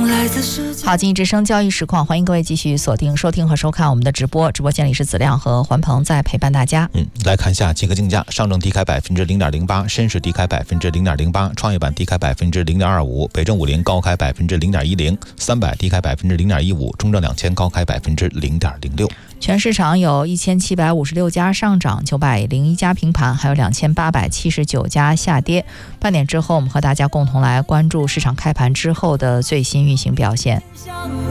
好，经济之声交易实况，欢迎各位继续锁定收听和收看我们的直播间里是子亮和环鹏在陪伴大家。 来看一下几个竞价，上证低开 0.08%， 深市低开 0.08%， 创业板低开 0.25%， 北证50高开 0.10%， 300低开 0.15%， 中证2000高开 0.06%。 全市场有1756家上涨，901家平盘，还有2879家下跌。半点之后，我们和大家共同来关注市场开盘之后的最新运行表现。